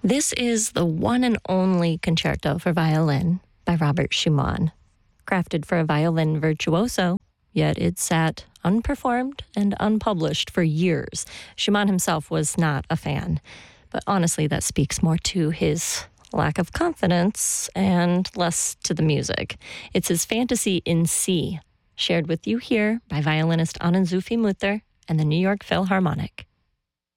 This is the one and only concerto for violin by Robert Schumann. Crafted for a violin virtuoso, yet it sat unperformed and unpublished for years. Schumann himself was not a fan, but honestly that speaks more to his lack of confidence and less to the music. It's his Fantasy in C, shared with you here by violinist Anand Zuffi Mutter and the New York Philharmonic.